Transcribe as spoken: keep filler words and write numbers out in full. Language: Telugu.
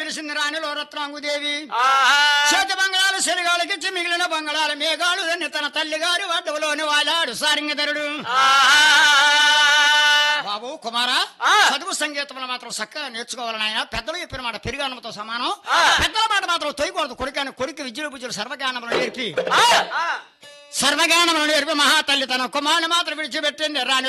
తెలిసింది రాణిలో రత్నాంగుదేవి చేతి బంగాళాలు శరిగాలకిచ్చి మిగిలిన బంగాళాల మేఘాలు తన తల్లిగారి వడ్డవలోని వాలాడు సారింగధరుడు బాబు కుమారా చదువు సంగీతంలో మాత్రం చక్కగా నేర్చుకోవాలని ఆయన పెద్దలు చెప్పిన మాట పెరిగానంతో సమానం పెద్దల మాట మాత్రం తొయ్యకూడదు కొడుకాని కొడుకు విద్యులు బుజ్జులు సర్వజ్ఞానములు నేర్పి సర్వజ్ఞానములు నేర్పి మహాతల్లి తన కుమారుని మాత్రం విడిచిపెట్టింది రాణి